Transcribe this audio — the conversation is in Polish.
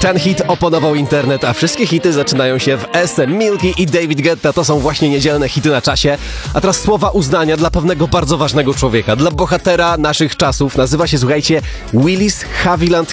Ten hit oponował internet, a wszystkie hity zaczynają się w S. Milky i David Guetta to są właśnie niedzielne hity na czasie. A teraz słowa uznania dla pewnego bardzo ważnego człowieka, dla bohatera naszych czasów. Nazywa się, słuchajcie, Willis Haviland